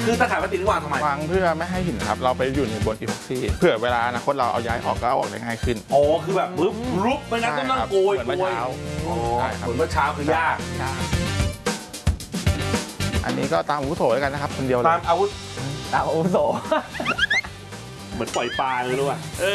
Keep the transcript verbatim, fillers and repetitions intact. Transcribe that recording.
คือตะข่ายพลาสติกนี่วางทำไมวางเพื่อไม่ให้หินครับเราไปอยู่ในบนอีพ็อกซี่เผื่อเวลาอนาคตเราเอาย้ายออกก็เอาออกได้ง่ายขึ้นอ๋อคือแบบปึ๊บรุบไม่งั้นต้องนั่งโกยเหมือนเมื่อเช้าอ๋อเหมือนเมื่อเช้าคือยากอันนี้ก็ตามอาวุโสแล้วกันนะครับคนเดียวเลยตามอาวุธตามอาวุโสเหมือนปล่อยปลาเลยรู้ป่ะ